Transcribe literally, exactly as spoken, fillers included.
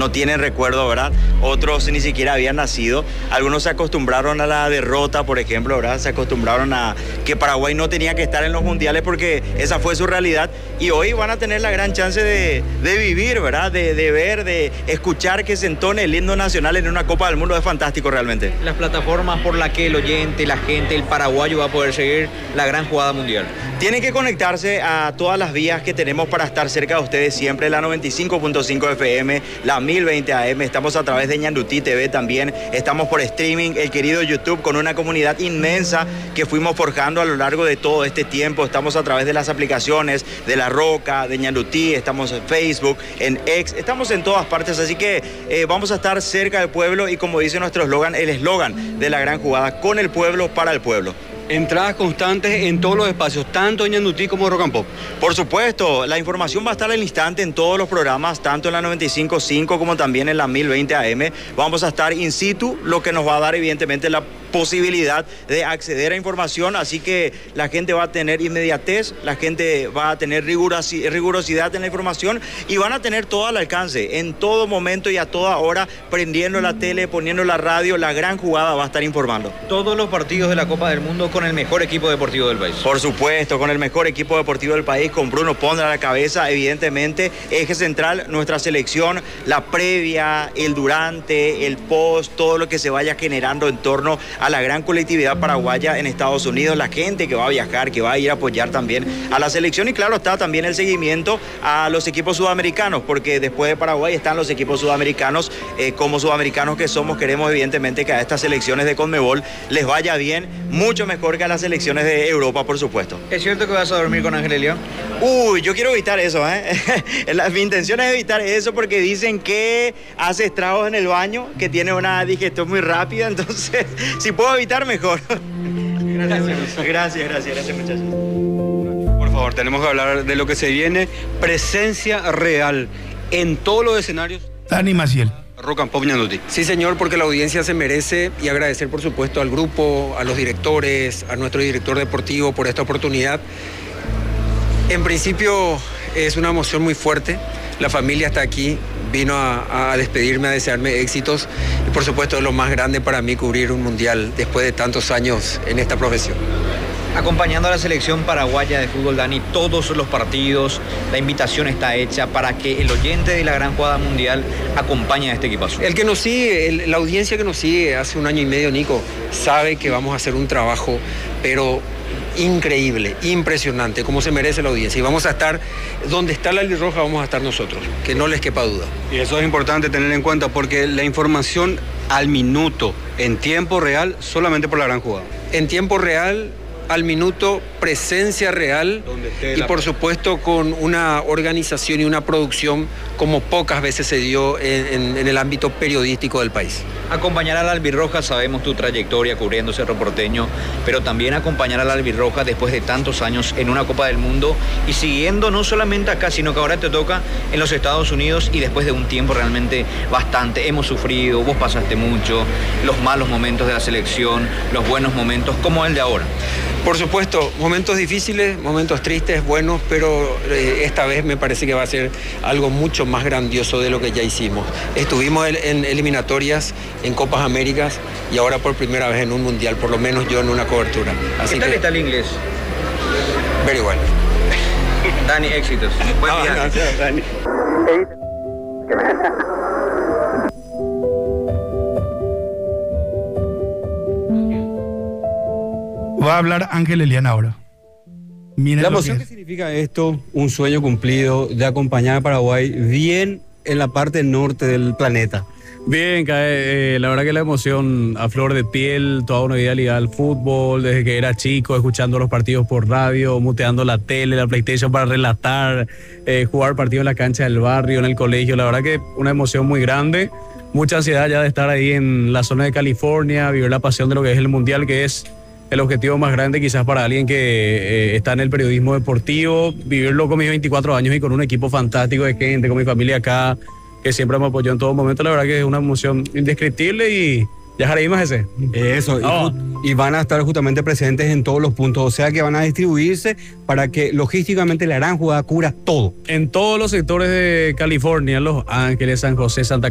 no tienen recuerdo, ¿verdad? Otros ni siquiera habían nacido. Algunos se acostumbraron a la derrota, por ejemplo, ¿verdad? Se acostumbraron a que Paraguay no tenía que estar en los mundiales porque esa fue su realidad. Y hoy van a tener la gran chance de, de vivir, ¿verdad? De, de ver, de escuchar que se entone el himno nacional en una Copa del Mundo. Es fantástico realmente. Las plataformas por las que el oyente, la gente, el paraguayo va a poder seguir la gran jugada mundial. Tienen que conectarse a todas las vías que tenemos para estar cerca de ustedes siempre. La noventa y cinco punto cinco F M, la mil veinte A M. Estamos a través de Ñandutí T V también. Estamos por streaming, el querido YouTube, con una comunidad inmensa que fuimos forjando a lo largo de todo este tiempo. Estamos a través de las aplicaciones de La Roca, de Ñandutí. Estamos en Facebook, en X. Estamos en todas partes. Así que eh, vamos a estar cerca del pueblo y, como dice nuestro eslogan, el eslogan de la gran jugada: con el pueblo, para el pueblo. Entradas constantes en todos los espacios, tanto en Ñandutí como en Rock and Pop. Por supuesto, la información va a estar al instante en todos los programas, tanto en la noventa y cinco punto cinco como también en la mil veinte A M. Vamos a estar in situ, lo que nos va a dar evidentemente la posibilidad de acceder a información, así que la gente va a tener inmediatez, la gente va a tener rigurosi- rigurosidad en la información y van a tener todo al alcance, en todo momento y a toda hora, prendiendo la tele, poniendo la radio. La gran jugada va a estar informando. Todos los partidos de la Copa del Mundo con el mejor equipo deportivo del país. Por supuesto, con el mejor equipo deportivo del país, con Bruno Pondra a la cabeza, evidentemente, eje central, nuestra selección, la previa, el durante, el post, todo lo que se vaya generando en torno a la gran colectividad paraguaya en Estados Unidos, la gente que va a viajar, que va a ir a apoyar también a la selección, y claro está también el seguimiento a los equipos sudamericanos, porque después de Paraguay están los equipos sudamericanos. Eh, como sudamericanos que somos, queremos evidentemente que a estas selecciones de Conmebol les vaya bien, mucho mejor que a las selecciones de Europa, por supuesto. ¿Es cierto que vas a dormir con Ángel Elión? Uy, yo quiero evitar eso, ¿eh? Mi intención es evitar eso porque dicen que hace estragos en el baño, que tiene una digestión muy rápida, entonces si puedo evitar, mejor. Gracias, gracias, gracias, gracias muchachos. Por favor, tenemos que hablar de lo que se viene. Presencia real en todos los escenarios. Dani Maciel. Rock and Pop Ñandutí. Sí, señor, porque la audiencia se merece, y agradecer, por supuesto, al grupo, a los directores, a nuestro director deportivo por esta oportunidad. En principio es una emoción muy fuerte. La familia está aquí, vino a, a despedirme, a desearme éxitos, y por supuesto es lo más grande para mí cubrir un mundial después de tantos años en esta profesión. Acompañando a la selección paraguaya de fútbol, Dani, todos los partidos, la invitación está hecha para que el oyente de la gran jugada mundial acompañe a este equipazo. El que nos sigue, el, la audiencia que nos sigue hace un año y medio, Nico, sabe que vamos a hacer un trabajo, pero increíble, impresionante, como se merece la audiencia. Y vamos a estar donde está la albirroja, vamos a estar nosotros, que no les quepa duda. Y eso es importante tener en cuenta, porque la información al minuto, en tiempo real, solamente por la gran jugada. En tiempo real, al minuto, presencia real, y por supuesto con una organización y una producción como pocas veces se dio en, en, en el ámbito periodístico del país. Acompañar a la albirroja, sabemos tu trayectoria cubriendo Cerro Porteño, pero también acompañar a la albirroja después de tantos años en una Copa del Mundo y siguiendo no solamente acá, sino que ahora te toca en los Estados Unidos, y después de un tiempo realmente bastante. Hemos sufrido, vos pasaste mucho, los malos momentos de la selección, los buenos momentos, como el de ahora. Por supuesto, momentos difíciles, momentos tristes, buenos, pero eh, esta vez me parece que va a ser algo mucho más grandioso de lo que ya hicimos. Estuvimos en, en eliminatorias, en Copas Américas, y ahora por primera vez en un mundial, por lo menos yo en una cobertura. Así ¿Qué tal que, está el inglés? Very well. Dani, éxitos. Buen No, viaje. gracias, Dani. Va a hablar Ángel Elián ahora. Miren La lo emoción que que es. significa esto, un sueño cumplido de acompañar a Paraguay bien en la parte norte del planeta. Bien, Cae, eh, la verdad que la emoción a flor de piel, toda una vida ligada al fútbol, desde que era chico, escuchando los partidos por radio, muteando la tele, la PlayStation para relatar, eh, jugar partidos en la cancha del barrio, en el colegio. La verdad que una emoción muy grande, mucha ansiedad ya de estar ahí en la zona de California, vivir la pasión de lo que es el Mundial, que es el objetivo más grande quizás para alguien que eh, está en el periodismo deportivo, vivirlo con mis veinticuatro años y con un equipo fantástico de gente, con mi familia acá, que siempre me apoyó en todo momento. La verdad que es una emoción indescriptible y ya haremos ese. Eso, y, Oh. ju- y van a estar justamente presentes en todos los puntos, o sea que van a distribuirse para que logísticamente la gran jugada cubra todo. En todos los sectores de California, Los Ángeles, San José, Santa